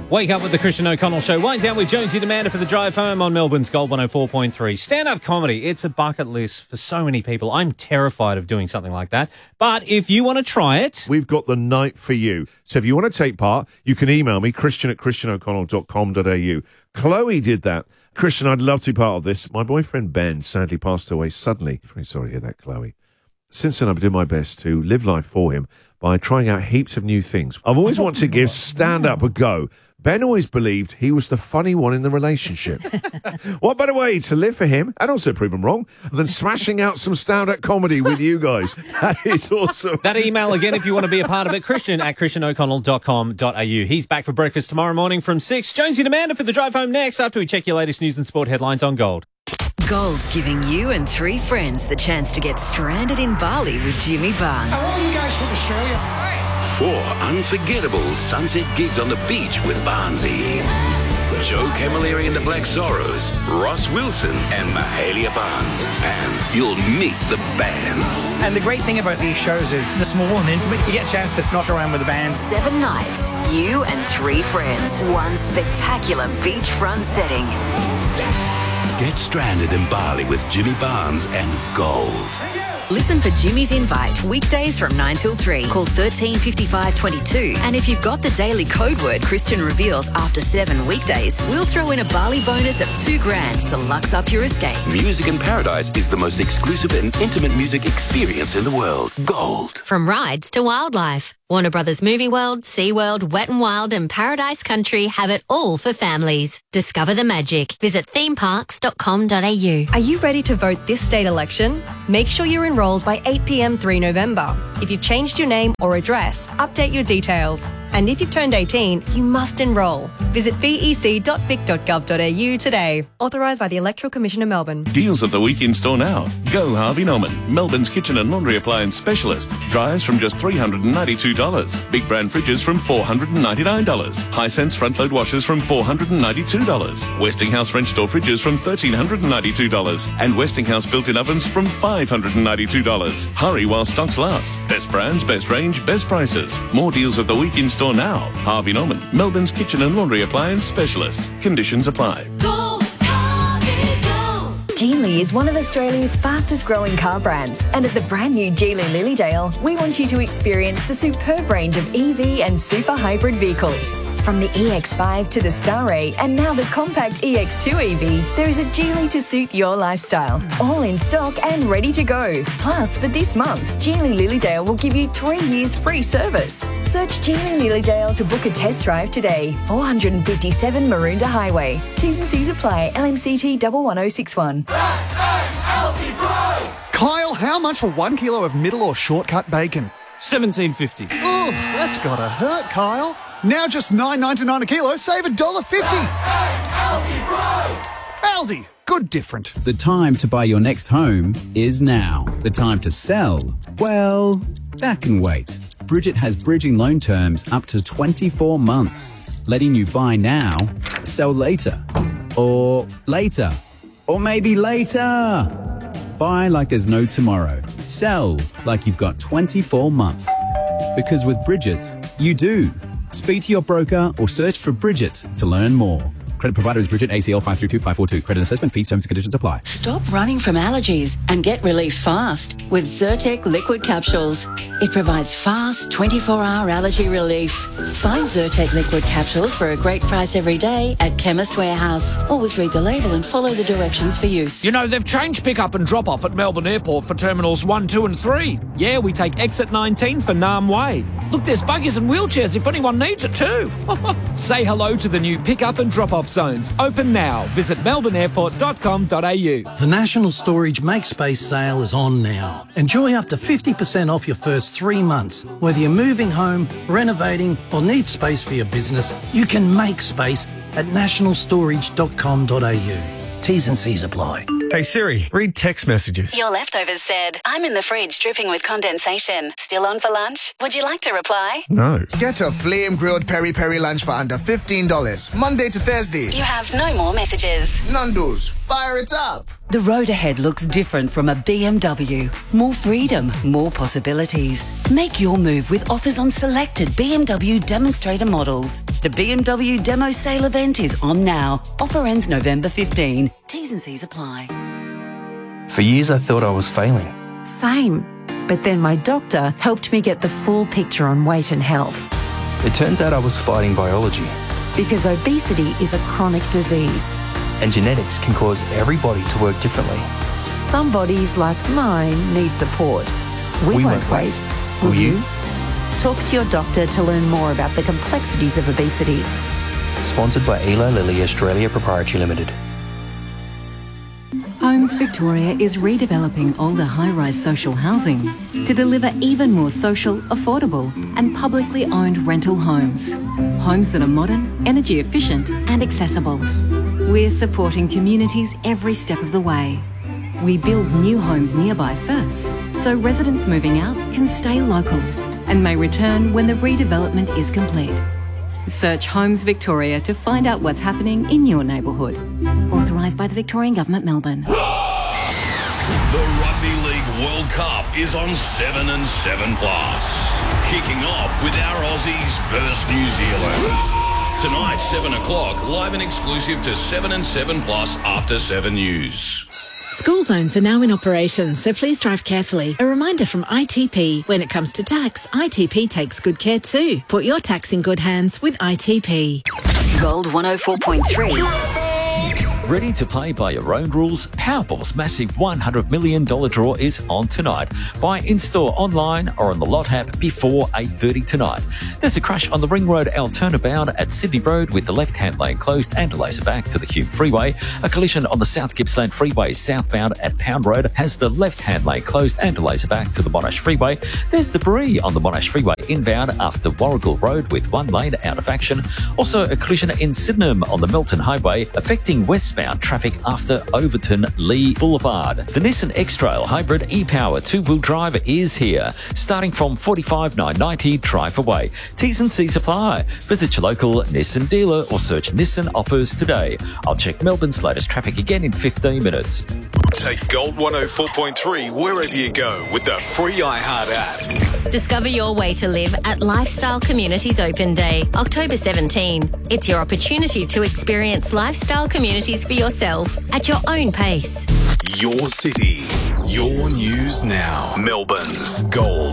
Wake up with the Christian O'Connell Show. Wind down with Jonesy Demander for the drive home on Melbourne's Gold 104.3. Stand-up comedy, it's a bucket list for so many people. I'm terrified of doing something like that. But if you want to try it... We've got the night for you. So if you want to take part, you can email me, christian@christianoconnell.com.au. Chloe did that. Christian, I'd love to be part of this. My boyfriend Ben sadly passed away suddenly. Very sorry to hear that, Chloe. Since then, I've done my best to live life for him by trying out heaps of new things. I've always wanted to give stand-up a go. Ben always believed he was the funny one in the relationship. What better way to live for him, and also prove him wrong, than smashing out some stand-up comedy with you guys? That is awesome. That email again if you want to be a part of it, christian@christianoconnell.com.au. He's back for breakfast tomorrow morning from 6. Jonesy Demander for the drive home next after we check your latest news and sport headlines on Gold. Gold's giving you and 3 friends the chance to get stranded in Bali with Jimmy Barnes. Are all you guys from Australia? 4 unforgettable sunset gigs on the beach with Barnesy. Joe Camilleri and the Black Sorrows, Ross Wilson and Mahalia Barnes. And you'll meet the bands. And the great thing about these shows is they're small and intimate. You get a chance to knock around with the bands. 7 nights, you and 3 friends. One spectacular beachfront setting. Get stranded in Bali with Jimmy Barnes and Gold. Listen for Jimmy's Invite weekdays from 9 till 3. Call 13 55 22. And if you've got the daily code word Christian reveals after 7 weekdays, we'll throw in a Bali bonus of $2,000 to lux up your escape. Music in Paradise is the most exclusive and intimate music experience in the world. Gold. From rides to wildlife, Warner Brothers Movie World, SeaWorld, Wet n Wild and Paradise Country have it all for families. Discover the magic. Visit themeparks.com.au. Are you ready to vote this state election? Make sure you're enrolled by 8 p.m. 3 November. If you've changed your name or address, update your details. And if you've turned 18, you must enrol. Visit vec.vic.gov.au today. Authorised by the Electoral Commission of Melbourne. Deals at the week in store now. Go Harvey Norman, Melbourne's kitchen and laundry appliance specialist. Dryers from just $392. Big brand fridges from $499. Hisense front load washers from $492. Westinghouse French door fridges from $1,392. And Westinghouse built-in ovens from $592. Hurry while stocks last. Best brands, best range, best prices. More deals at the week in store now. Harvey Norman, Melbourne's kitchen and laundry appliance specialist. Conditions apply. Geely is one of Australia's fastest growing car brands, and at the brand new Geely Lilydale, we want you to experience the superb range of EV and super hybrid vehicles. From the EX5 to the Starray and now the compact EX2 EV, there is a Geely to suit your lifestyle. All in stock and ready to go. Plus, for this month, Geely Lilydale will give you 3 years free service. Search Geely Lilydale to book a test drive today. 457 Maroondah Highway. T's and C's apply. LMCT 11061. Kyle, how much for 1 kilo of middle or shortcut bacon? $17.50. Oh, that's gotta hurt, Kyle. Now just $9.99 a kilo, save $1.50. Aldi, good different. The time to buy your next home is now. The time to sell, well, that can wait. Bridget has bridging loan terms up to 24 months, letting you buy now, sell later, or later, or maybe later. Buy like there's no tomorrow. Sell like you've got 24 months. Because with Bridget, you do. Speak to your broker or search for Bridget to learn more. Credit provider is Bridget, ACL 532542. Credit assessment fees, terms and conditions apply. Stop running from allergies and get relief fast with Zyrtec liquid capsules. It provides fast 24-hour allergy relief. Find Zyrtec liquid capsules for a great price every day at Chemist Warehouse. Always read the label and follow the directions for use. You know, they've changed pick-up and drop-off at Melbourne Airport for Terminals 1, 2 and 3. Yeah, we take exit 19 for Nam Way. Look, there's buggies and wheelchairs if anyone needs it too. Say hello to the new pick-up and drop-off zones. Open now. Visit melbourneairport.com.au. The National Storage MakeSpace sale is on now. Enjoy up to 50% off your first 3 months. Whether you're moving home, renovating or need space for your business, you can make space at nationalstorage.com.au. T's and C's apply. Hey Siri, read text messages. Your leftovers said, I'm in the fridge dripping with condensation. Still on for lunch? Would you like to reply? No. Get a flame-grilled peri-peri lunch for under $15, Monday to Thursday. You have no more messages. Nando's, fire it up. The road ahead looks different from a BMW. More freedom, more possibilities. Make your move with offers on selected BMW demonstrator models. The BMW Demo Sale event is on now. Offer ends November 15. T's and C's apply. For years I thought I was failing. Same. But then my doctor helped me get the full picture on weight and health. It turns out I was fighting biology. Because obesity is a chronic disease. And genetics can cause every body to work differently. Some bodies, like mine, need support. We won't wait. Will you? Talk to your doctor to learn more about the complexities of obesity. Sponsored by Eli Lilly Australia Proprietary Limited. Homes Victoria is redeveloping older high-rise social housing to deliver even more social, affordable and publicly owned rental homes. Homes that are modern, energy efficient and accessible. We're supporting communities every step of the way. We build new homes nearby first, so residents moving out can stay local and may return when the redevelopment is complete. Search Homes Victoria to find out what's happening in your neighbourhood. Authorised by the Victorian Government, Melbourne. The Rugby League World Cup is on 7 and 7 Plus. Kicking off with our Aussies versus New Zealand. Tonight, 7 o'clock, live and exclusive to 7 and 7 Plus after 7 News. School zones are now in operation, so please drive carefully. A reminder from ITP, when it comes to tax, ITP takes good care too. Put your tax in good hands with ITP. Gold 104.3. Ready to play by your own rules? Powerball's massive $100 million draw is on tonight. Buy in-store, online or on the Lot app before 8:30 tonight. There's a crash on the Ring Road Altona bound at Sydney Road with the left-hand lane closed and delays are back to the Hume Freeway. A collision on the South Gippsland Freeway southbound at Pound Road has the left-hand lane closed and delays are back to the Monash Freeway. There's debris on the Monash Freeway inbound after Warrigal Road with one lane out of action. Also a collision in Sydenham on the Milton Highway affecting westbound traffic after Overton Lee Boulevard. The Nissan X-Trail Hybrid e-Power 2-wheel drive is here, starting from $45,990 drive away. T's and C's apply. Visit your local Nissan dealer or search Nissan offers today. I'll check Melbourne's latest traffic again in 15 minutes. Take Gold 104.3 wherever you go with the free iHeart app. Discover your way to live at Lifestyle Communities Open Day, October 17. It's your opportunity to experience lifestyle communities for yourself at your own pace. Your city, your news now. Melbourne's Gold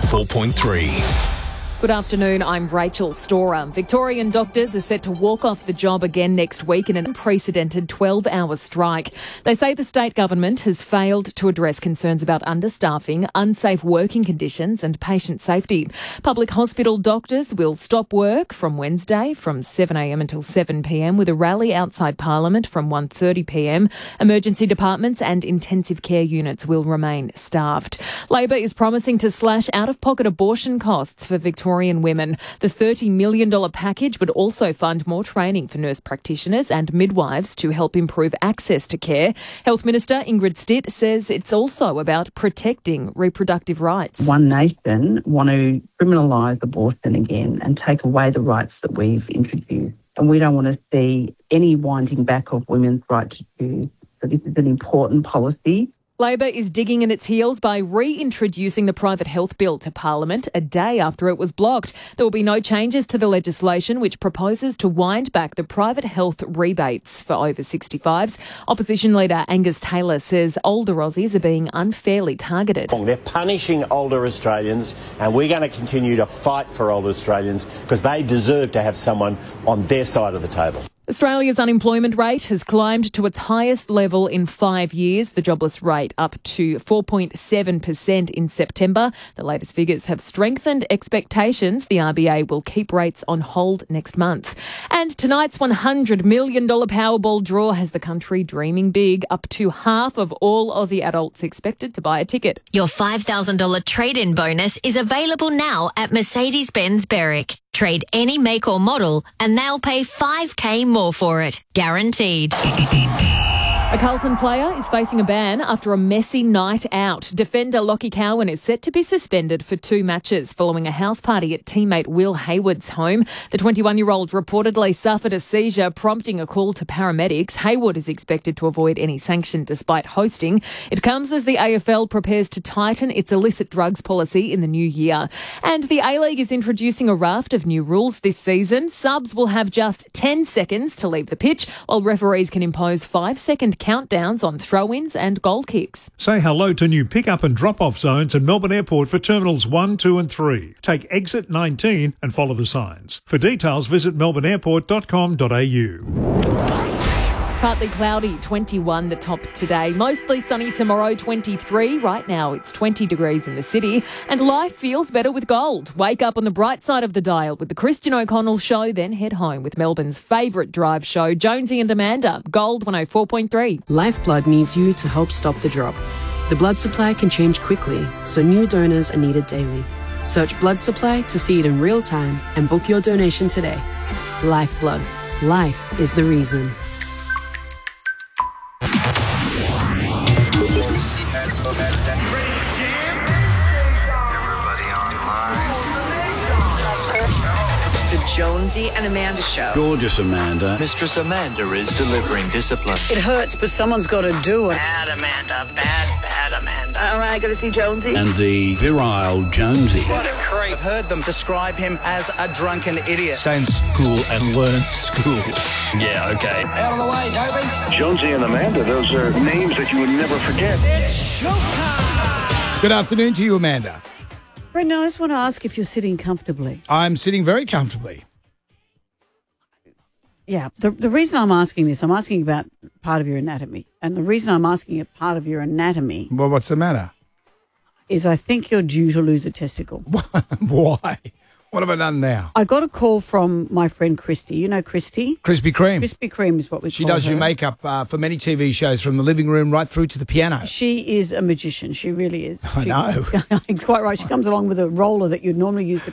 104.3. Good afternoon, I'm Rachel Storer. Victorian doctors are set to walk off the job again next week in an unprecedented 12-hour strike. They say the state government has failed to address concerns about understaffing, unsafe working conditions and patient safety. Public hospital doctors will stop work from Wednesday from 7am until 7pm with a rally outside Parliament from 1:30pm. Emergency departments and intensive care units will remain staffed. Labor is promising to slash out-of-pocket abortion costs for Victorian women. The $30 million package would also fund more training for nurse practitioners and midwives to help improve access to care. Health Minister Ingrid Stitt says it's also about protecting reproductive rights. One Nation want to criminalise abortion again and take away the rights that we've introduced. And we don't want to see any winding back of women's right to choose. So this is an important policy. Labor is digging in its heels by reintroducing the private health bill to Parliament a day after it was blocked. There will be no changes to the legislation which proposes to wind back the private health rebates for over 65s. Opposition leader Angus Taylor says older Aussies are being unfairly targeted. They're punishing older Australians and we're going to continue to fight for older Australians because they deserve to have someone on their side of the table. Australia's unemployment rate has climbed to its highest level in 5 years, the jobless rate up to 4.7% in September. The latest figures have strengthened expectations the RBA will keep rates on hold next month. And tonight's $100 million Powerball draw has the country dreaming big, up to half of all Aussie adults expected to buy a ticket. Your $5,000 trade-in bonus is available now at Mercedes-Benz Berwick. Trade any make or model and they'll pay $5,000 more for it. Guaranteed. A Carlton player is facing a ban after a messy night out. Defender Lockie Cowan is set to be suspended for 2 matches following a house party at teammate Will Hayward's home. The 21-year-old reportedly suffered a seizure, prompting a call to paramedics. Hayward is expected to avoid any sanction despite hosting. It comes as the AFL prepares to tighten its illicit drugs policy in the new year. And the A-League is introducing a raft of new rules this season. Subs will have just 10 seconds to leave the pitch, while referees can impose 5-second countdowns on throw-ins and goal kicks. Say hello to new pick-up and drop-off zones at Melbourne Airport for Terminals 1, 2 and 3. Take exit 19 and follow the signs. For details, visit melbourneairport.com.au. Partly cloudy, 21 the top today. Mostly sunny tomorrow, 23. Right now it's 20 degrees in the city. And life feels better with gold. Wake up on the bright side of the dial with the Christian O'Connell Show, then head home with Melbourne's favourite drive show, Jonesy and Amanda. Gold 104.3. Lifeblood needs you to help stop the drop. The blood supply can change quickly, so new donors are needed daily. Search blood supply to see it in real time and book your donation today. Lifeblood. Life is the reason. Jonesy and Amanda Show. Gorgeous Amanda. Mistress Amanda is delivering discipline. It hurts, but someone's got to do it. Bad Amanda, bad Amanda. All right, got to see Jonesy. And the virile Jonesy. What a creep. I've heard them describe him as a drunken idiot. Stay in school and learn school. Yeah, okay. Out of the way, Toby. Jonesy and Amanda, those are names that you would never forget. It's showtime. Good afternoon to you, Amanda. Brendan, I just want to ask if you're sitting comfortably. I'm sitting very comfortably. Yeah, the reason I'm asking this, I'm asking about part of your anatomy. And the reason I'm asking a part of your anatomy... Well, what's the matter? ...is I think you're due to lose a testicle. Why? What have I done now? I got a call from my friend Christy. You know Christy? Krispy Kreme. Krispy Kreme is what we call her. She does your makeup for many TV shows, from the living room right through to the piano. She is a magician. She really is. I know. It's quite right. She comes along with a roller that you'd normally use to